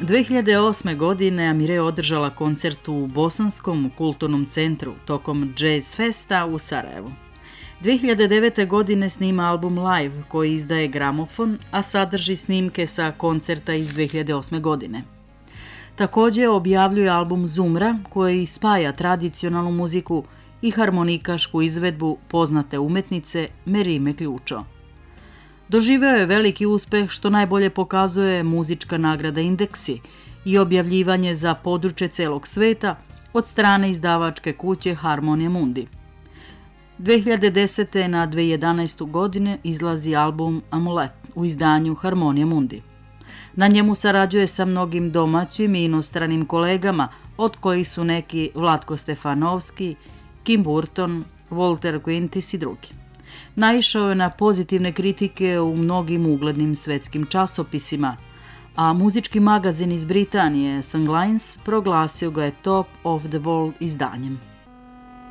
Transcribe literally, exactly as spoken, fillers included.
dve hiljade osme. godine Amire je održala koncert u Bosanskom kulturnom centru tokom Jazz Festa u Sarajevu. dve hiljade devete. godine snima album Live koji izdaje Gramofon, a sadrži snimke sa koncerta iz dve hiljade osme. godine. Također objavljuje album Zumra koji spaja tradicionalnu muziku i harmonikašku izvedbu poznate umetnice Merime Ključo. Doživeo je veliki uspeh što najbolje pokazuje muzička nagrada Indeksi i objavljivanje za područje celog sveta od strane izdavačke kuće Harmonia Mundi. dve hiljade desete. na dve hiljade jedanaestu. godine izlazi album Amulet u izdanju Harmonia Mundi. Na njemu sarađuje sa mnogim domaćim i inostranim kolegama, od kojih su neki Vlatko Stefanovski, Kim Burton, Walter Quintis i drugi. Naišao je na pozitivne kritike u mnogim uglednim svetskim časopisima, a muzički magazin iz Britanije Songlines proglasio ga je Top of the World izdanjem.